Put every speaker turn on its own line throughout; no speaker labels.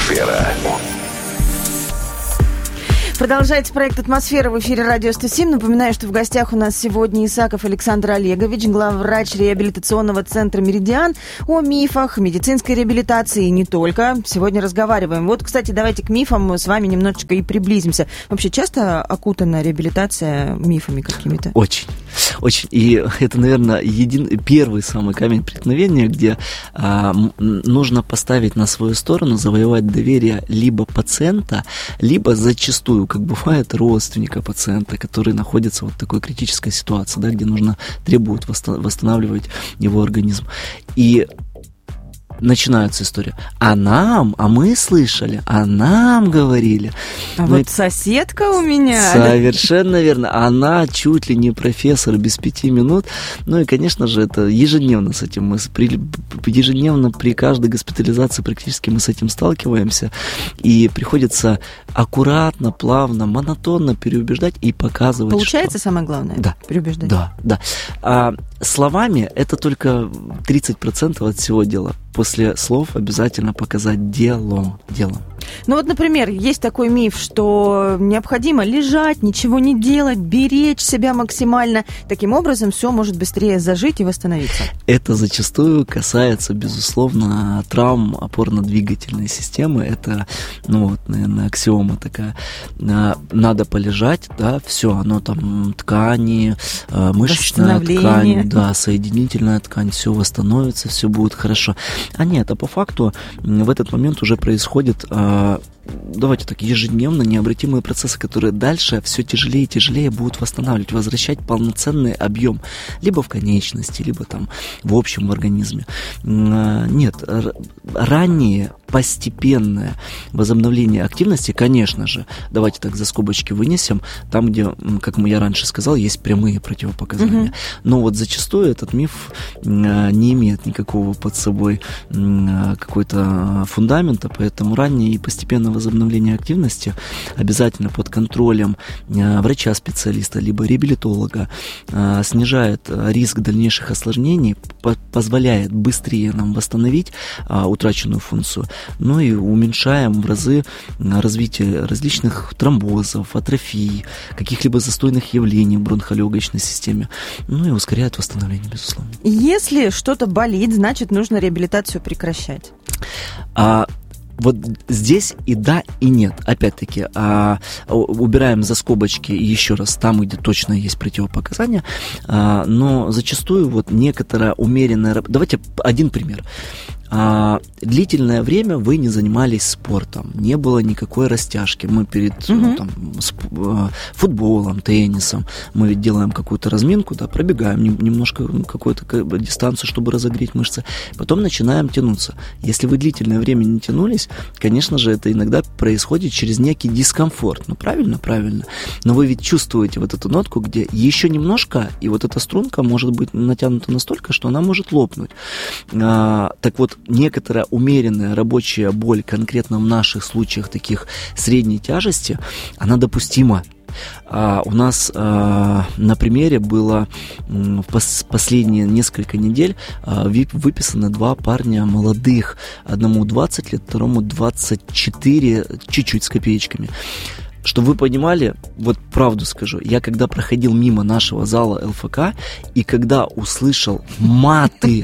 Атмосфера.
Продолжается проект «Атмосфера» в эфире «Радио 107». Напоминаю, что в гостях у нас сегодня Исаков Александр Олегович, главврач реабилитационного центра «Меридиан». О мифах, медицинской реабилитации и не только. Сегодня разговариваем. Вот, кстати, давайте к мифам с вами немножечко и приблизимся. Вообще часто окутана реабилитация мифами какими-то?
Очень. Очень. И это, наверное, первый самый камень преткновения, где нужно поставить на свою сторону, завоевать доверие либо пациента, либо зачастую, как бывает, родственника пациента, который находится в такой критической ситуации, да, где требует восстанавливать его организм. И начинается история. А мы слышали, а нам говорили.
А вот соседка у меня.
Совершенно верно. Она чуть ли не профессор без 5 минут. Ну и, конечно же, это ежедневно с этим ежедневно при каждой госпитализации практически мы с этим сталкиваемся. И приходится аккуратно, плавно, монотонно переубеждать и показывать.
Получается самое главное?
Да.
Переубеждать?
Да. А словами это только 30% от всего дела. После слов обязательно показать делом.
Ну вот, например, есть такой миф, что необходимо лежать, ничего не делать, беречь себя максимально. Таким образом, все может быстрее зажить и восстановиться.
Это зачастую касается, безусловно, травм опорно-двигательной системы. Это, наверное, аксиома такая. Надо полежать, да, все, оно там ткани, мышечная ткань, да, соединительная ткань, все восстановится, все будет хорошо. А нет, по факту в этот момент уже происходит, давайте так, ежедневно необратимые процессы, которые дальше все тяжелее и тяжелее будут восстанавливать, возвращать полноценный объем, либо в конечности, либо там в общем в организме. Нет, раннее постепенное возобновление активности, конечно же, давайте так за скобочки вынесем, там, где, как я раньше сказал, есть прямые противопоказания. Но вот зачастую этот миф не имеет никакого под собой какой-то фундамента, поэтому раннее и постепенное возобновление активности обязательно под контролем врача-специалиста, либо реабилитолога снижает риск дальнейших осложнений, позволяет быстрее нам восстановить утраченную функцию, ну и уменьшаем в разы развитие различных тромбозов, атрофий, каких-либо застойных явлений в бронхолегочной системе, ну и ускоряет восстановление, безусловно.
Если что-то болит, значит, нужно реабилитацию прекращать.
Вот здесь и да, и нет. Опять-таки, убираем за скобочки еще раз там, где точно есть противопоказания, но зачастую вот некоторая умеренная... Давайте один пример. Длительное время вы не занимались спортом, не было никакой растяжки. Мы перед футболом, теннисом, мы ведь делаем какую-то разминку, да, пробегаем немножко какую-то дистанцию, чтобы разогреть мышцы, потом начинаем тянуться. Если вы длительное время не тянулись, конечно же, это иногда происходит через некий дискомфорт. Ну, правильно. Но вы ведь чувствуете вот эту нотку, где еще немножко, и вот эта струнка может быть натянута настолько, что она может лопнуть. Так вот, некоторая умеренная рабочая боль, конкретно в наших случаях таких средней тяжести, она допустима. У нас на примере было в последние несколько недель выписаны 2 парня молодых. Одному 20 лет, второму 24, чуть-чуть с копеечками. Чтобы вы понимали, вот правду скажу, я когда проходил мимо нашего зала ЛФК, и когда услышал маты,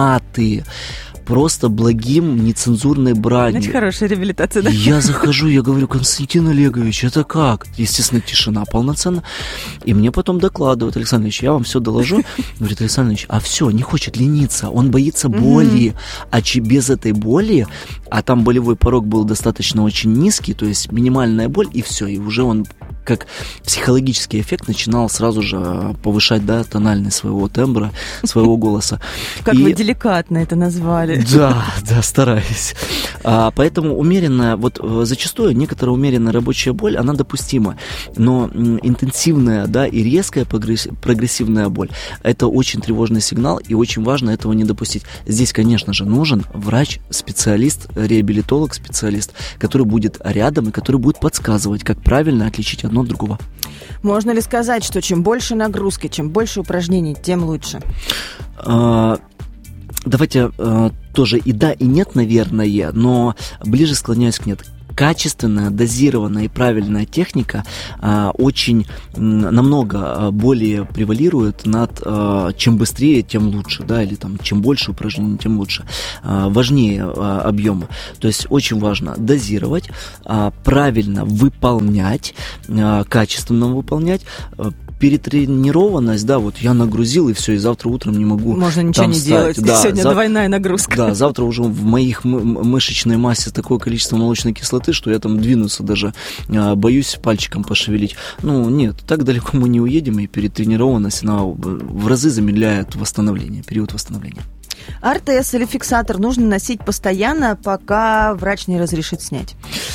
просто благим, нецензурной бранью.
Очень хорошая реабилитация, да?
Я захожу, я говорю: Константин Олегович, это как? Естественно, тишина полноценная. И мне потом докладывают: Александр Ильич, я вам все доложу. Говорит: Александр Ильич, все, не хочет лениться, он боится боли. А без этой боли, а там болевой порог был достаточно очень низкий, то есть минимальная боль, и все, и уже он как психологический эффект начинал сразу же повышать, да, тональность своего тембра, своего голоса.
Как вы деликатно это назвали.
Да, стараюсь. Поэтому умеренная, вот зачастую некоторая умеренная рабочая боль, она допустима, но интенсивная, да, и резкая прогрессивная боль, это очень тревожный сигнал, и очень важно этого не допустить. Здесь, конечно же, нужен врач-специалист, реабилитолог-специалист, который будет рядом и который будет подсказывать, как правильно отличить одно от другого.
Можно ли сказать, что чем больше нагрузки, чем больше упражнений, тем лучше?
Давайте тоже и да, и нет, наверное, но ближе склоняюсь к нет. Качественная, дозированная и правильная техника очень намного более превалирует над чем быстрее, тем лучше, да, или там чем больше упражнений, тем лучше. Важнее объемы. То есть очень важно дозировать, правильно выполнять, качественно выполнять. Перетренированность, да, вот я нагрузил, и все, и завтра утром не могу.
Можно ничего не делать, да, сегодня двойная нагрузка.
Да, завтра уже в моих мышечной массе такое количество молочной кислоты, что я там двинуться даже боюсь пальчиком пошевелить. Ну, нет, так далеко мы не уедем, и перетренированность, она в разы замедляет восстановление, период восстановления.
АРТС или фиксатор нужно носить постоянно, пока врач не разрешит снять?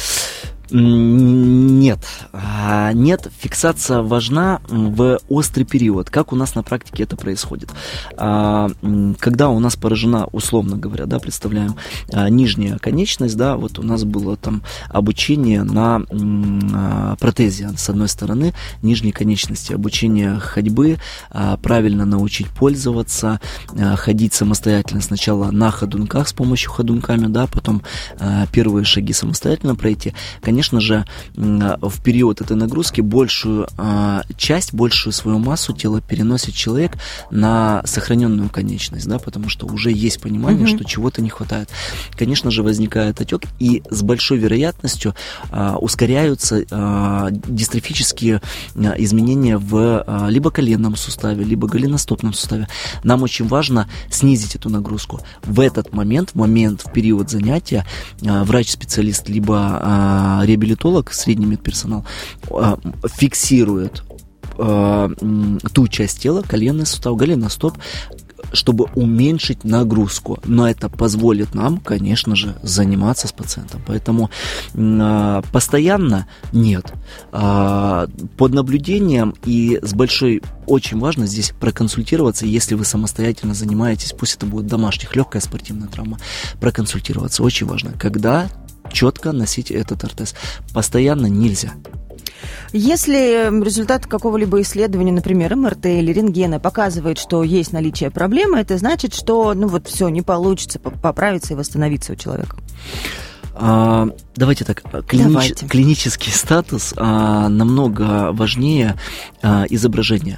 Нет, фиксация важна в острый период. Как у нас на практике это происходит? Когда у нас поражена, условно говоря, да, представляем, нижняя конечность, да, вот у нас было там обучение на протезе, с одной стороны, нижней конечности, обучение ходьбы, правильно научить пользоваться, ходить самостоятельно сначала на ходунках с помощью ходунками, да, потом первые шаги самостоятельно пройти. Конечно же, в период этой нагрузки большую свою массу тела переносит человек на сохраненную конечность, да, потому что уже есть понимание, что чего-то не хватает. Конечно же, возникает отек, и с большой вероятностью ускоряются дистрофические изменения в либо коленном суставе, либо голеностопном суставе. Нам очень важно снизить эту нагрузку. В этот момент, в период занятия, врач-специалист, либо реабилитолог, средний медперсонал, фиксирует ту часть тела, коленный сустав, голеностоп, чтобы уменьшить нагрузку. Но это позволит нам, конечно же, заниматься с пациентом. Поэтому постоянно нет. Под наблюдением и с большой... Очень важно здесь проконсультироваться, если вы самостоятельно занимаетесь, пусть это будет домашних, легкая спортивная травма, проконсультироваться очень важно, когда четко носить этот ортез. Постоянно нельзя.
Если результат какого-либо исследования, например, МРТ или рентгена, показывает, что есть наличие проблемы, это значит, что все, не получится поправиться и восстановиться у человека.
Давайте так, клинический статус намного важнее изображения.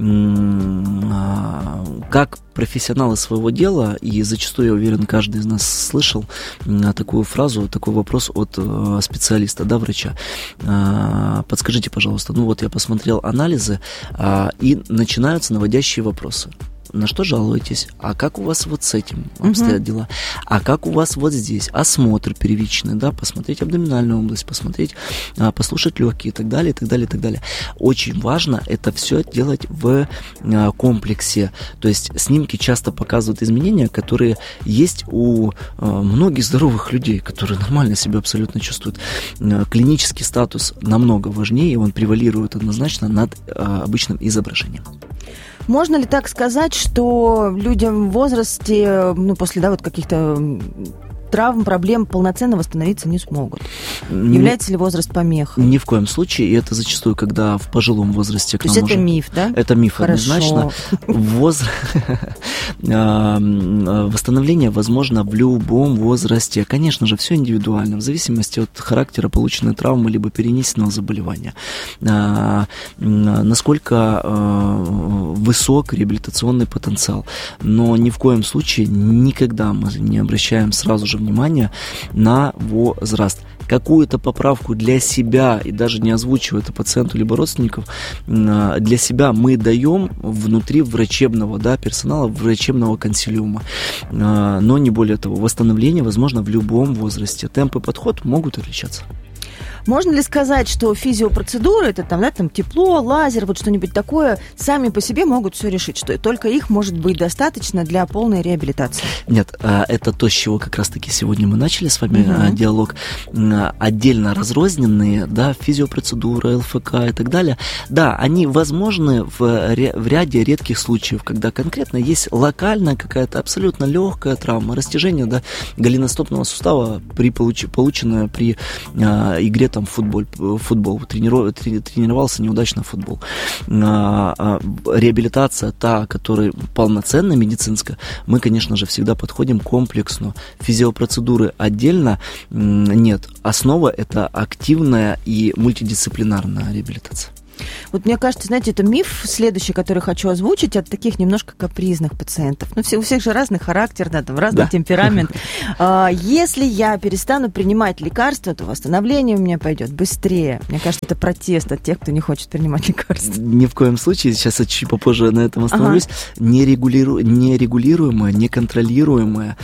Как профессионалы своего дела, и зачастую, я уверен, каждый из нас слышал такую фразу, такой вопрос от специалиста, да, врача. Подскажите, пожалуйста, я посмотрел анализы, и начинаются наводящие вопросы. На что жалуетесь? А как у вас вот с этим обстоят дела? А как у вас вот здесь? Осмотр первичный, да, посмотреть абдоминальную область, послушать легкие и так далее, и так далее, и так далее. Очень важно это все делать в комплексе. То есть снимки часто показывают изменения, которые есть у многих здоровых людей, которые нормально себя абсолютно чувствуют. Клинический статус намного важнее, и он превалирует однозначно над обычным изображением.
Можно ли так сказать, что людям в возрасте, после каких-то травм, проблем полноценно восстановиться не смогут? Является ли возраст помехой?
Ни в коем случае, и это зачастую, когда в пожилом возрасте к нам.
То есть это миф, да?
Это миф. Хорошо. Однозначно. Восстановление возможно в любом возрасте. Конечно же, все индивидуально, в зависимости от характера полученной травмы либо перенесенного заболевания. Насколько высок реабилитационный потенциал. Но ни в коем случае никогда мы не обращаем сразу же внимание на возраст. Какую-то поправку для себя, и даже не озвучивая это пациенту либо родственников, для себя мы даем внутри врачебного, да, персонала, врачебного консилиума. Но не более того, восстановление возможно в любом возрасте. Темп и подход могут отличаться.
Можно ли сказать, что физиопроцедуры, это там тепло, лазер, вот что-нибудь такое, сами по себе могут все решить, что только их может быть достаточно для полной реабилитации?
Нет, это то, с чего как раз-таки сегодня мы начали с вами диалог. Отдельно разрозненные, да, физиопроцедуры, ЛФК и так далее, да, они возможны в ряде редких случаев, когда конкретно есть локальная какая-то абсолютно легкая травма, растяжение, да, голеностопного сустава, полученное при игре там футбол, тренировался неудачно в футбол. Реабилитация, та, которая полноценная, медицинская, мы, конечно же, всегда подходим комплексно. Физиопроцедуры отдельно нет. Основа – это активная и мультидисциплинарная реабилитация.
Вот мне кажется, знаете, это миф следующий, который хочу озвучить, от таких немножко капризных пациентов. Ну, у всех же разный характер, да, там разный темперамент. Если я перестану принимать лекарства, то восстановление у меня пойдет быстрее. Мне кажется, это протест от тех, кто не хочет принимать лекарства.
Ни в коем случае, сейчас я чуть попозже на этом остановлюсь, нерегулируемое, неконтролируемое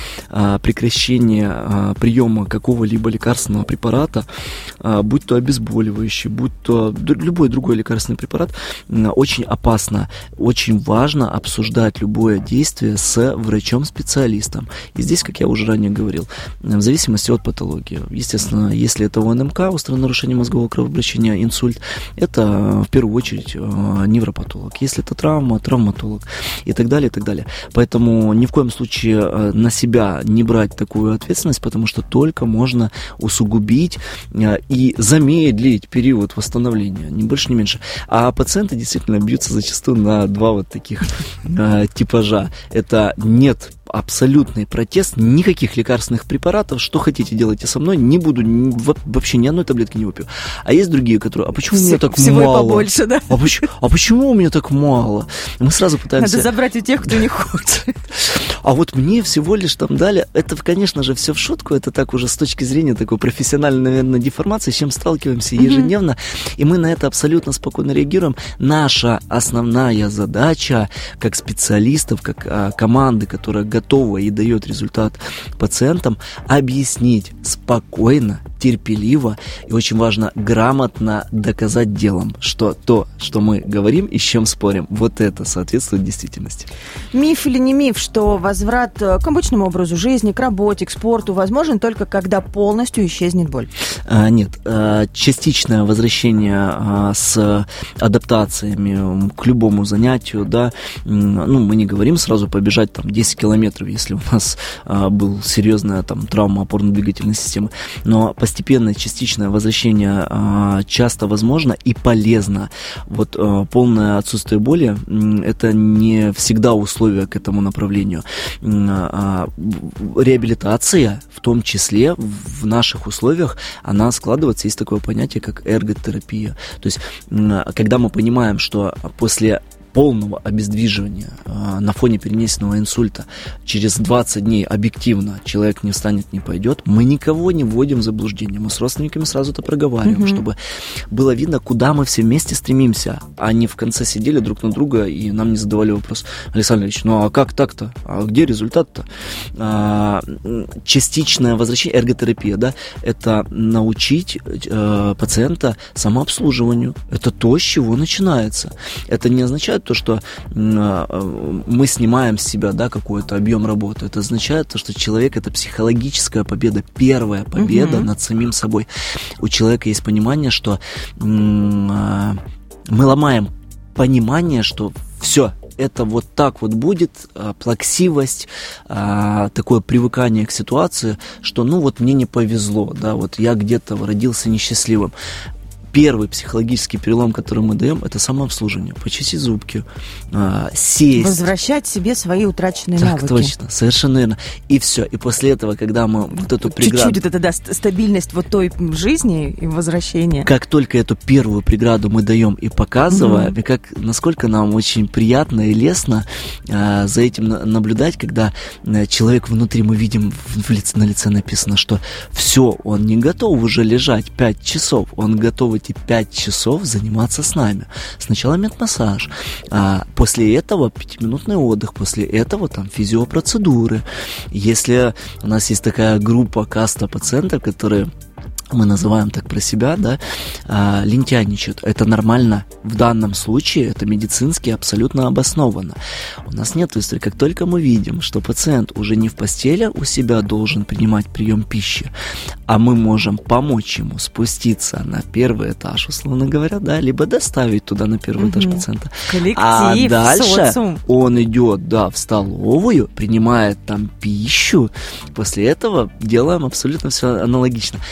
прекращение приема какого-либо лекарственного препарата, будь то обезболивающий, будь то любой другой лекарственный препарат, очень опасно. Очень важно обсуждать любое действие с врачом-специалистом. И здесь, как я уже ранее говорил, в зависимости от патологии. Естественно, если это ОНМК, острое нарушение мозгового кровообращения, инсульт, это в первую очередь невропатолог. Если это травма, травматолог и так далее, и так далее. Поэтому ни в коем случае на себя не брать такую ответственность, потому что только можно усугубить и замедлить период восстановления. Ни больше, ни меньше. А пациенты действительно бьются зачастую на два вот таких типажа. Это нет абсолютный протест, никаких лекарственных препаратов, что хотите делайте со мной, не буду, вообще ни одной таблетки не выпью. А есть другие, которые, а почему у меня так
всего
мало?
Побольше, да?
А почему у меня так мало? Мы сразу пытаемся...
Надо забрать у тех, кто не хочет.
А вот мне всего лишь там дали, это, конечно же, все в шутку, это так уже с точки зрения такой профессиональной, наверное, деформации, с чем сталкиваемся ежедневно, и мы на это абсолютно спокойно реагируем. Наша основная задача, как специалистов, как команды, которая готова и дает результат пациентам, объяснить спокойно, терпеливо и, очень важно, грамотно доказать делом, что то, что мы говорим и с чем спорим, вот это соответствует действительности.
Миф или не миф, что возврат к обычному образу жизни, к работе, к спорту возможен только когда полностью исчезнет боль?
Нет. Частичное возвращение с адаптациями к любому занятию, да, ну, мы не говорим сразу побежать там 10 километров, если у нас был серьезная там травма опорно-двигательной системы, но постепенное частичное возвращение часто возможно и полезно. Вот полное отсутствие боли – это не всегда условие к этому направлению. Реабилитация, в том числе в наших условиях, она складывается, есть такое понятие, как эрготерапия. То есть, когда мы понимаем, что после полного обездвиживания на фоне перенесенного инсульта через 20 дней объективно человек не встанет, не пойдет, мы никого не вводим в заблуждение. Мы с родственниками сразу это проговариваем, чтобы было видно, куда мы все вместе стремимся, а не в конце сидели друг на друга и нам не задавали вопрос: Александр Ильич, ну а как так-то? А где результат-то? Частичное возвращение, эрготерапия, да, это научить пациента самообслуживанию. Это то, с чего начинается. Это не означает то, что мы снимаем с себя, да, какой-то объем работы. Это означает то, что человек — это психологическая победа, первая победа над самим собой. У человека есть понимание, что мы ломаем понимание, что все, это вот так вот будет, плаксивость, такое привыкание к ситуации, что ну вот мне не повезло, да, вот я где-то родился несчастливым. Первый психологический перелом, который мы даем, это самообслуживание. Почистить зубки, сесть.
Возвращать себе свои утраченные
навыки.
Так
точно, совершенно верно. И все. И после этого, когда мы вот эту преграду...
Чуть-чуть это, да, стабильность вот той жизни и возвращения.
Как только эту первую преграду мы даем и показываем, и как, насколько нам очень приятно и лестно за этим наблюдать, когда человек внутри, мы видим на лице написано, что все, он не готов уже лежать 5 часов, он готов эти 5 часов заниматься с нами. Сначала медмассаж, после этого 5-минутный отдых, после этого там физиопроцедуры. Если у нас есть такая группа, каста пациентов, которые мы называем так про себя, да, лентяйничают. Это нормально. В данном случае это медицински абсолютно обоснованно. У нас нет истории. Как только мы видим, что пациент уже не в постели у себя должен принимать прием пищи, а мы можем помочь ему спуститься на первый этаж, условно говоря, да, либо доставить туда на первый этаж пациента.
Коллектив,
а дальше
социум.
Он идет, да, в столовую, принимает там пищу. После этого делаем абсолютно все аналогично. Ну,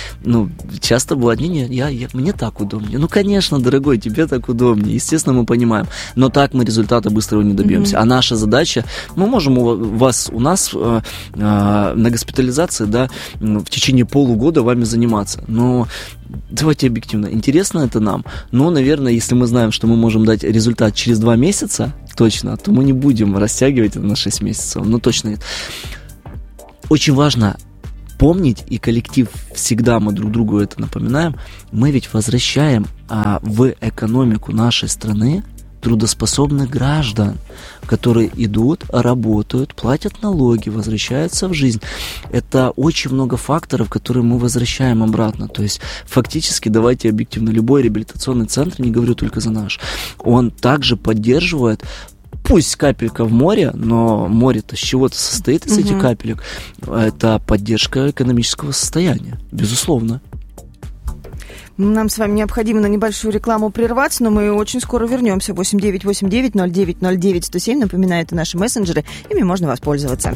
часто бывает, мне так удобнее. Ну, конечно, дорогой, тебе так удобнее. Естественно, мы понимаем. Но так мы результата быстрого не добьемся. А наша задача, мы можем у нас на госпитализации, да, в течение полугода вами заниматься. Но давайте объективно. Интересно это нам? Но, наверное, если мы знаем, что мы можем дать результат через 2 месяца, точно, то мы не будем растягивать это на 6 месяцев. Ну, точно нет. Очень важно помнить, и коллектив всегда, мы друг другу это напоминаем, мы ведь возвращаем в экономику нашей страны трудоспособных граждан, которые идут, работают, платят налоги, возвращаются в жизнь. Это очень много факторов, которые мы возвращаем обратно. То есть фактически, давайте объективно, любой реабилитационный центр, не говорю только за наш, он также поддерживает, пусть капелька в море, но море-то с чего-то состоит из этих капелек. Это поддержка экономического состояния, безусловно.
Нам с вами необходимо на небольшую рекламу прерваться, но мы очень скоро вернемся. 8989-0909-107. Напоминаю, это наши мессенджеры, ими можно воспользоваться.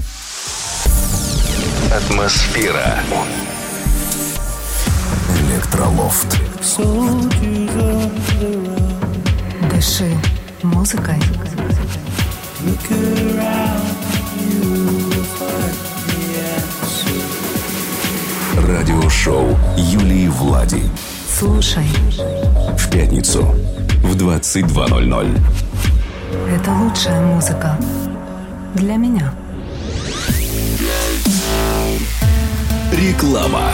Атмосфера. Электролофт.
Дыши музыкой.
Радиошоу Юлии Влади.
Слушай.
В пятницу в 22:00.
Это лучшая музыка для меня.
Реклама.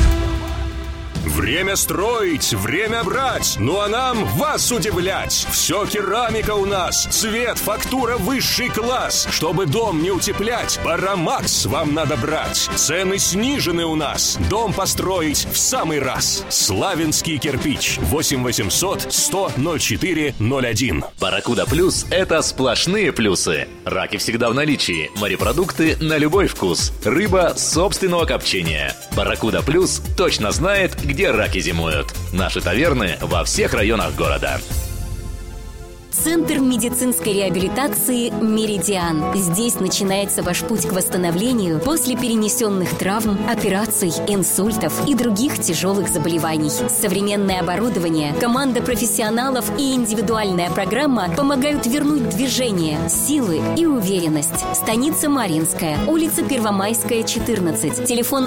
Время строить, время брать, ну а нам вас удивлять. Все керамика у нас, цвет, фактура высший класс. Чтобы дом не утеплять, Парамакс вам надо брать. Цены снижены у нас, дом построить в самый раз. Славянский кирпич, 8-800-100-04-01.
Барракуда Плюс – это сплошные плюсы. Раки всегда в наличии, морепродукты на любой вкус, рыба собственного копчения. Барракуда Плюс точно знает, где раки зимуют. Наши таверны во всех районах города.
Центр медицинской реабилитации «Меридиан». Здесь начинается ваш путь к восстановлению после перенесенных травм, операций, инсультов и других тяжелых заболеваний. Современное оборудование, команда профессионалов и индивидуальная программа помогают вернуть движение, силы и уверенность. Станица Маринская, улица Первомайская, 14. Телефон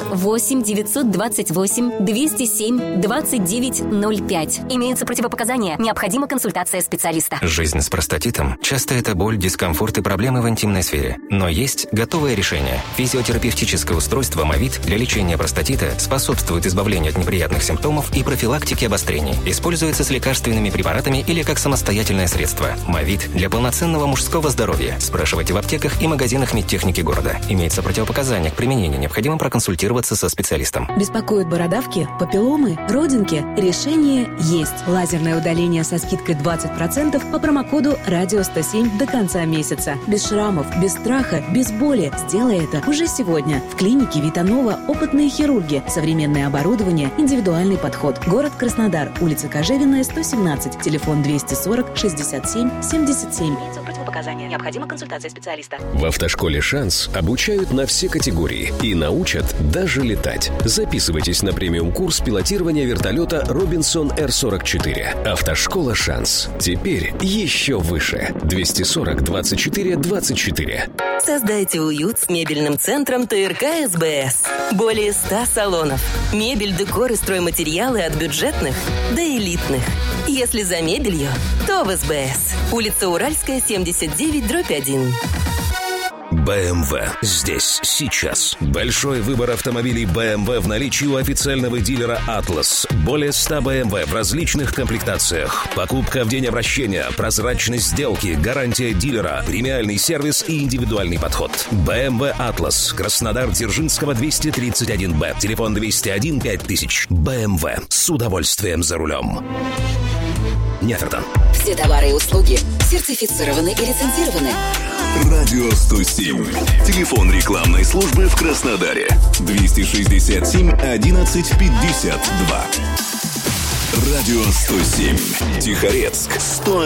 8-928-207-2905. Имеются противопоказания. Необходима консультация специалиста.
Жизнь с простатитом – часто это боль, дискомфорт и проблемы в интимной сфере. Но есть готовое решение. Физиотерапевтическое устройство «Мовит» для лечения простатита способствует избавлению от неприятных симптомов и профилактике обострений. Используется с лекарственными препаратами или как самостоятельное средство. «Мовит» для полноценного мужского здоровья. Спрашивайте в аптеках и магазинах медтехники города. Имеется противопоказания к применению. Необходимо проконсультироваться со специалистом.
Беспокоят бородавки, папилломы, родинки? Решение есть. Лазерное удаление со скидкой 20% по промокоду «Радио 107» до конца месяца. Без шрамов, без страха, без боли. Сделай это уже сегодня. В клинике Витанова опытные хирурги, современное оборудование, индивидуальный подход. Город Краснодар, улица Кожевенная, 117, телефон 240 67 77. Противопоказания. Необходима консультация специалиста.
В автошколе «Шанс» обучают на все категории и научат даже летать. Записывайтесь на премиум-курс пилотирования вертолета «Робинсон Р-44». Автошкола «Шанс». Теперь еще выше. 240-24-24.
Создайте уют с мебельным центром ТРК СБС. Более 100 салонов. Мебель, декор и стройматериалы от бюджетных до элитных. Если за мебелью, то в СБС. Улица Уральская, 79/1.
BMW. Здесь, сейчас. Большой выбор автомобилей BMW в наличии у официального дилера Atlas. Более 100 BMW в различных комплектациях. Покупка в день обращения, прозрачность сделки, гарантия дилера, премиальный сервис и индивидуальный подход. BMW Atlas. Краснодар Дзержинского, 231Б. Телефон 201 5000. BMW. С удовольствием за рулем. Нефертон.
Все товары и услуги сертифицированы и лицензированы.
Радио 107. Телефон рекламной службы в Краснодаре. 267 11 52. Радио 107. Тихорецк. 101.